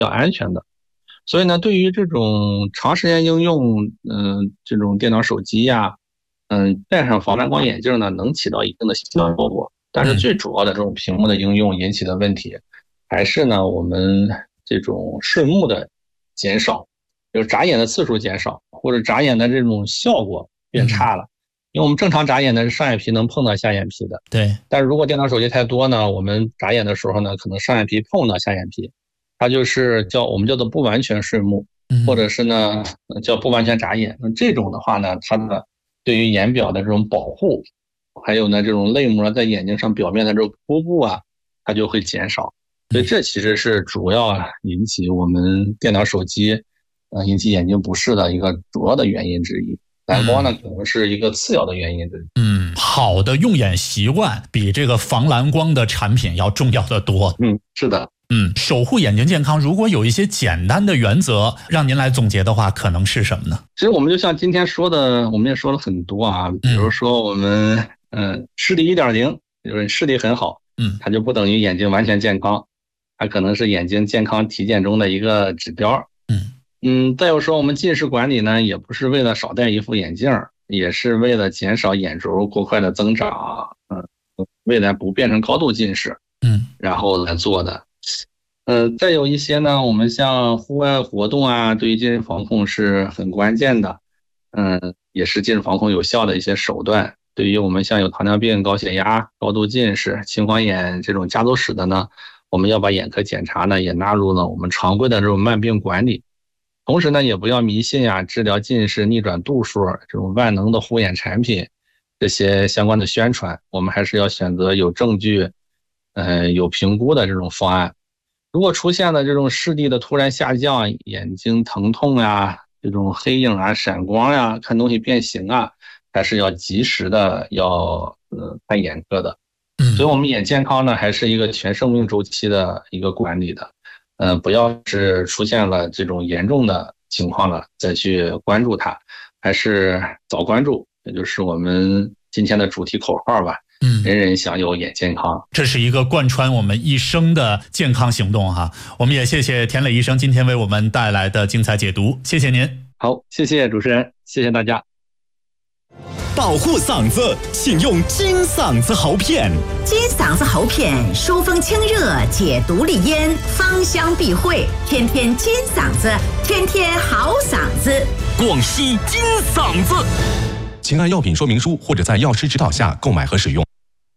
较安全的。所以呢，对于这种长时间应用，这种电脑、手机呀，戴上防蓝光眼镜呢，能起到一定的效果。但是最主要的这种屏幕的应用引起的问题，还是呢我们这种视目的减少，就是眨眼的次数减少，或者眨眼的这种效果变差了。因为我们正常眨眼的是上眼皮能碰到下眼皮的， 对。 但是如果电脑手机太多呢，我们眨眼的时候呢，可能上眼皮碰到下眼皮，它就是我们叫做不完全睡目，或者是呢叫不完全眨眼。那这种的话呢，它的对于眼表的这种保护，还有呢这种泪膜在眼睛上表面的这种铺布啊，它就会减少。所以这其实是主要引起我们电脑手机引起眼睛不适的一个主要的原因之一。蓝光呢可能是一个次要的原因之一。 好的用眼习惯比这个防蓝光的产品要重要的多。 是的。 守护眼睛健康，如果有一些简单的原则让您来总结的话，可能是什么呢？ 其实我们就像今天说的，我们也说了很多啊，比如说我们视力 1.0， 就是视力很好，它就不等于眼睛完全健康，它可能是眼睛健康体检中的一个指标。再有说我们近视管理呢，也不是为了少戴一副眼镜，也是为了减少眼轴过快的增长，未来不变成高度近视，然后来做的。再有一些呢，我们像户外活动啊，对于近视防控是很关键的，也是近视防控有效的一些手段。对于我们像有糖尿病、高血压、高度近视、青光眼这种家族史的呢，我们要把眼科检查呢也纳入了我们常规的这种慢病管理。同时呢，也不要迷信治疗近视逆转度数这种万能的护眼产品这些相关的宣传，我们还是要选择有证据有评估的这种方案。如果出现了这种视力的突然下降，眼睛疼痛这种黑影闪光看东西变形还是要及时的要看眼科的。所以我们眼健康呢，还是一个全生命周期的一个管理的。不要是出现了这种严重的情况了再去关注它，还是早关注，也就是我们今天的主题口号吧。人人享有眼健康， 这是一个贯穿我们一生的健康行动哈。我们也谢谢田磊医生今天为我们带来的精彩解读，谢谢您。 好，谢谢主持人，谢谢大家。 保护嗓子，请用金嗓子喉片。 金嗓子喉片疏风清热，解毒利咽，芳香避秽，天天金嗓子，天天好嗓子。 广西金嗓子，请按药品说明书或者在药师指导下购买和使用。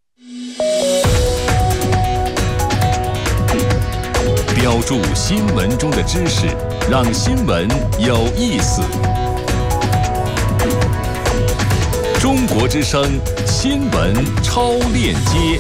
标注新闻中的知识，让新闻有意思。中国之声新闻超链接。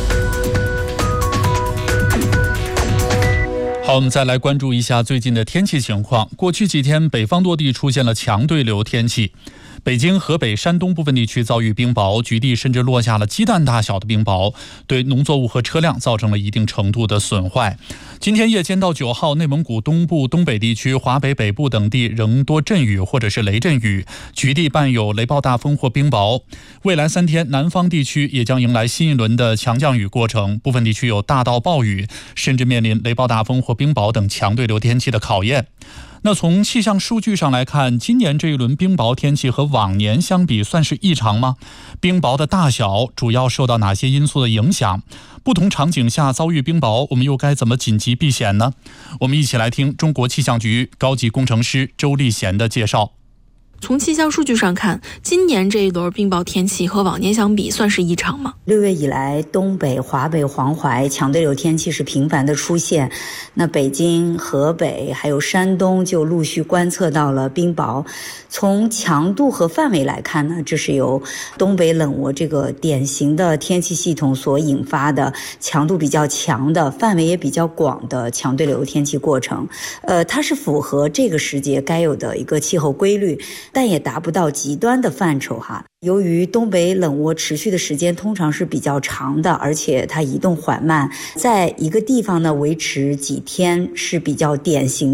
好，我们再来关注一下最近的天气情况。过去几天，北方多地出现了强对流天气。北京、河北、山东部分地区遭遇冰雹，局地甚至落下了鸡蛋大小的冰雹，对农作物和车辆造成了一定程度的损坏。今天夜间到9号，内蒙古东部、东北地区、华北北部等地仍多阵雨或者是雷阵雨，局地伴有雷暴大风或冰雹。未来3天，南方地区也将迎来新一轮的强降雨过程，部分地区有大到暴雨，甚至面临雷暴大风或冰雹等强对流天气的考验。那从气象数据上来看，今年这一轮冰雹天气和往年相比算是异常吗？冰雹的大小主要受到哪些因素的影响？不同场景下遭遇冰雹，我们又该怎么紧急避险呢？我们一起来听中国气象局高级工程师周立贤的介绍。 从气象数据上看，今年这一轮冰雹天气和往年相比算是异常吗 ？6月以来，东北、华北、黄淮强对流天气是频繁的出现。那北京、河北还有山东就陆续观测到了冰雹。从强度和范围来看呢，这是由东北冷涡这个典型的天气系统所引发的强度比较强的、范围也比较广的强对流天气过程。它是符合这个时节该有的一个气候规律，但也达不到极端的范畴哈。由于东北冷涡持续的时间通常是比较长的，而且它移动缓慢，在一个地方呢维持几天是比较典型的。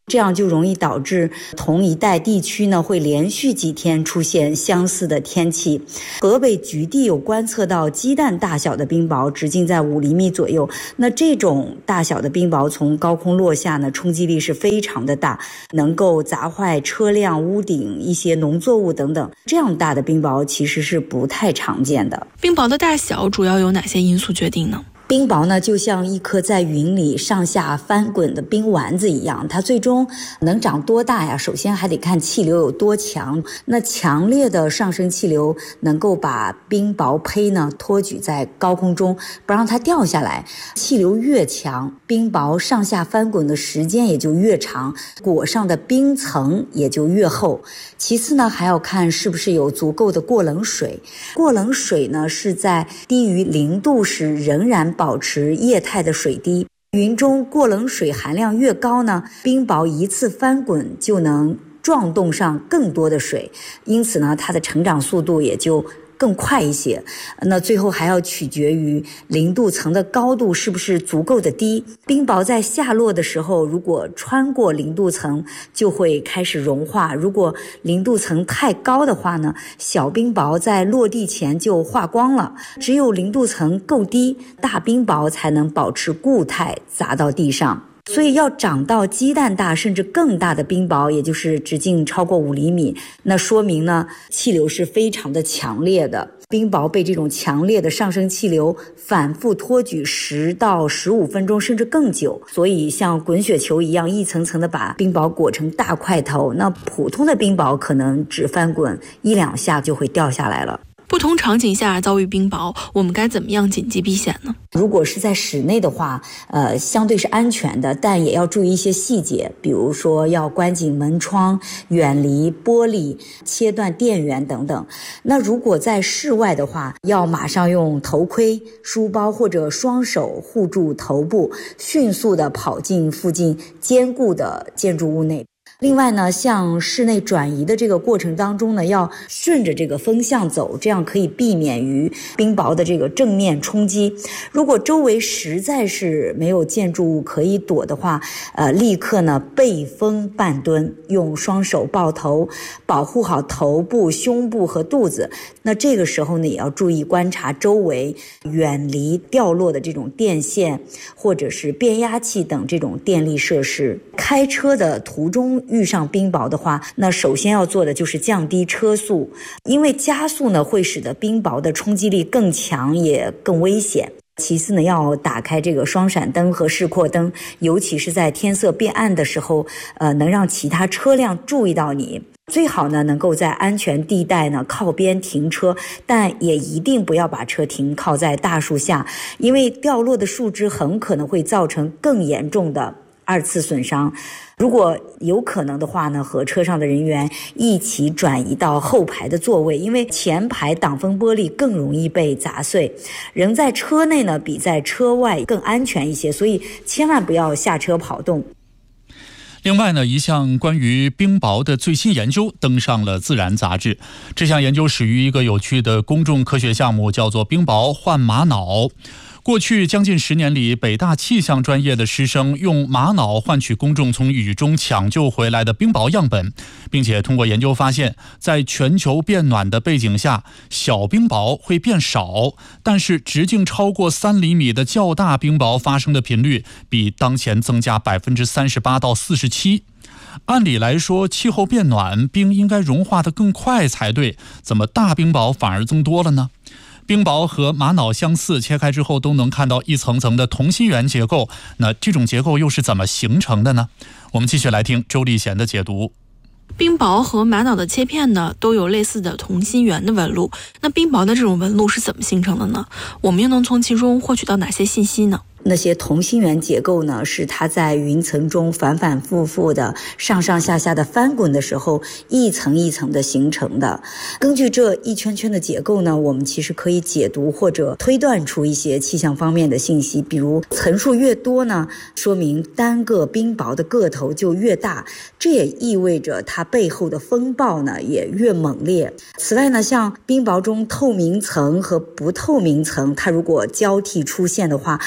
这样就容易导致同一带地区呢会连续几天出现相似的天气。河北菊地有观测到鸡蛋大小的冰雹，直径在5厘米左右。那这种大小的冰雹从高空落下呢，冲击力是非常的大，能够砸坏车辆、屋顶、一些农作物等等。这样大的冰雹其实是不太常见的。 冰雹的大小主要由哪些因素决定呢？ 冰雹呢，就像一颗在云里上下翻滚的冰丸子一样，它最终能长多大呀？首先还得看气流有多强。那强烈的上升气流能够把冰雹胚呢托举在高空中，不让它掉下来。气流越强，冰雹上下翻滚的时间也就越长，裹上的冰层也就越厚。其次呢，还要看是不是有足够的过冷水。过冷水呢，是在低于0度时仍然保持液态的水滴。云中过冷水含量越高呢，冰雹一次翻滚就能撞动上更多的水，因此呢，它的成长速度也就更快一些。那最后还要取决于0度层的高度是不是足够的低。冰雹在下落的时候，如果穿过0度层就会开始融化，如果0度层太高的话呢，小冰雹在落地前就化光了。只有0度层够低，大冰雹才能保持固态砸到地上。所以要长到鸡蛋大甚至更大的冰雹，也就是直径超过5厘米，那说明呢气流是非常的强烈的。冰雹被这种强烈的上升气流反复托举10到15分钟甚至更久，所以像滚雪球一样一层层的把冰雹裹成大块头。那普通的冰雹可能只翻滚1-2下就会掉下来了。 不同场景下遭遇冰雹，我们该怎么样紧急避险呢？ 如果是在室内的话，相对是安全的，但也要注意一些细节，比如说要关紧门窗，远离玻璃，切断电源等等。那如果在室外的话，要马上用头盔、书包或者双手护住头部，迅速的跑进附近坚固的建筑物内。另外呢，向室内转移的这个过程当中呢，要顺着这个风向走，这样可以避免于冰雹的这个正面冲击。如果周围实在是没有建筑物可以躲的话，立刻呢背风半蹲，用双手抱头，保护好头部、胸部和肚子。那这个时候呢，也要注意观察周围，远离掉落的这种电线或者是变压器等这种电力设施。开车的途中遇上冰雹的话，那首先要做的就是降低车速，因为加速呢会使得冰雹的冲击力更强，也更危险。其次呢，要打开这个双闪灯和示廓灯，尤其是在天色变暗的时候，能让其他车辆注意到你。最好呢能够在安全地带呢靠边停车，但也一定不要把车停靠在大树下，因为掉落的树枝很可能会造成更严重的2次损伤。如果有可能的话呢，和车上的人员一起转移到后排的座位，因为前排挡风玻璃更容易被砸碎。人在车内呢比在车外更安全一些，所以千万不要下车跑动。 另外呢，一项关于冰雹的最新研究登上了《自然》杂志。这项研究始于一个有趣的公众科学项目，叫做冰雹换玛瑙。过去将近10年里，北大气象专业的师生用玛瑙换取公众从雨中抢救回来的冰雹样本，并且通过研究发现，在全球变暖的背景下，小冰雹会变少，但是直径超过3厘米的较大冰雹发生的频率比当前增加38%到47%。按理来说，气候变暖，冰应该融化得更快才对，怎么大冰雹反而增多了呢？冰雹和玛瑙相似，切开之后都能看到一层层的同心圆结构，那这种结构又是怎么形成的呢？我们继续来听周立贤的解读。 冰雹和玛瑙的切片呢，都有类似的同心圆的纹路。那冰雹的这种纹路是怎么形成的呢？我们又能从其中获取到哪些信息呢？ 那些同心圆结构呢，是它在云层中反反复复的上上下下的翻滚的时候，一层一层的形成的。根据这一圈圈的结构呢，我们其实可以解读或者推断出一些气象方面的信息，比如层数越多呢，说明单个冰雹的个头就越大，这也意味着它背后的风暴呢也越猛烈。此外呢，像冰雹中透明层和不透明层，它如果交替出现的话，我们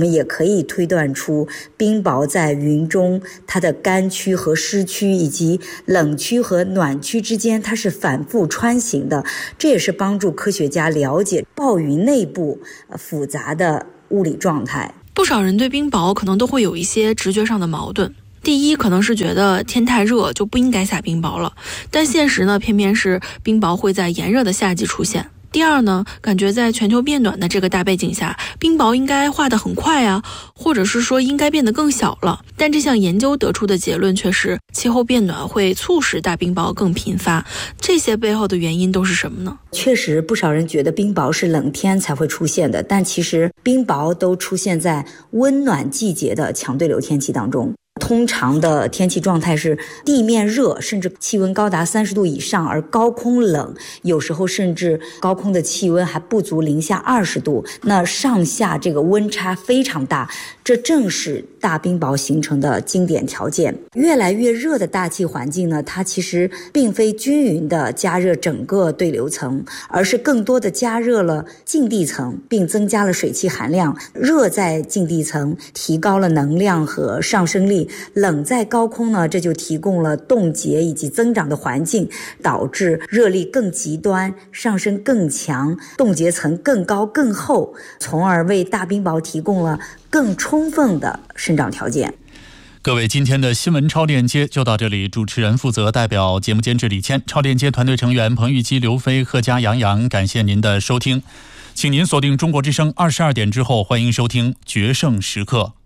们也可以推断出冰雹在云中它的干区和湿区以及冷区和暖区之间它是反复穿行的，这也是帮助科学家了解暴雨内部复杂的物理状态。 不少人对冰雹可能都会有一些直觉上的矛盾。第一，可能是觉得天太热就不应该下冰雹了，但现实呢，偏偏是冰雹会在炎热的夏季出现。第二呢，感觉在全球变暖的这个大背景下，冰雹应该化得很快啊，或者是说应该变得更小了。但这项研究得出的结论却是，气候变暖会促使大冰雹更频发。这些背后的原因都是什么呢？ 确实，不少人觉得冰雹是冷天才会出现的，但其实冰雹都出现在温暖季节的强对流天气当中。通常的天气状态是地面热，甚至气温高达30度以上，而高空冷，有时候甚至高空的气温还不足零下20度，那上下这个温差非常大，这正是大冰雹形成的经典条件。越来越热的大气环境呢，它其实并非均匀的加热整个对流层，而是更多的加热了近地层，并增加了水汽含量。热在近地层提高了能量和上升力，冷在高空呢，这就提供了冻结以及增长的环境，导致热力更极端，上升更强，冻结层更高更厚，从而为大冰雹提供了更充分的生长条件。 各位，今天的新闻超链接就到这里，主持人负责代表节目监制李谦，超链接团队成员彭玉基、刘飞、贺佳、杨洋，感谢您的收听，请您锁定中国之声22点之后，欢迎收听决胜时刻。